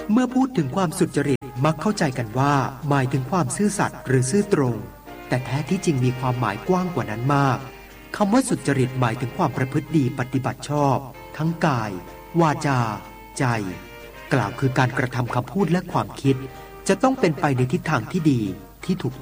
เมื่อพูดถึงความสุจริตมักเข้าใจกันว่าหมายถึงความซื่อสัตย์หรือซื่อตรงแต่แท้ที่จริงมีความหมายกว้างกว่านั้นมากคำว่าสุจริตหมายถึงความประพฤติดีปฏิบัติชอบทั้งกายวาจาใจกล่าวคือการกระทำคำพูดและความคิดจะต้องเป็นไปในทิศทางที่ดีที่ถูก